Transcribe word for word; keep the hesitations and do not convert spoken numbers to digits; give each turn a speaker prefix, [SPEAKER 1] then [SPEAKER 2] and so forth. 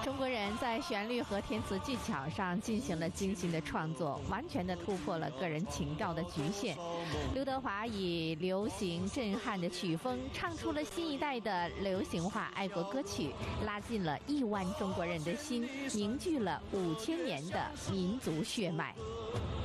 [SPEAKER 1] 中国人在旋律和填词技巧上进行了精心的创作，完全的突破了个人情调的局限。刘德华以流行震撼的曲风，唱出了新一代的流行化爱国歌曲，拉近了亿万中国人的心，凝聚了五千年的民族血脉。